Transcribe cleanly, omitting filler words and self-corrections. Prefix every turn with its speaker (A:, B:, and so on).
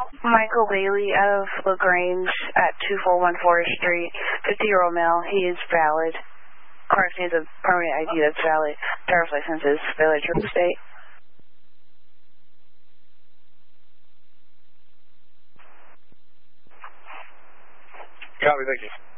A: Michael Bailey out of LaGrange at 2414 Forest Street, 50-year-old male. He is valid. He has a permanent ID that's valid. Driver's license is valid to the state.
B: Copy, thank you.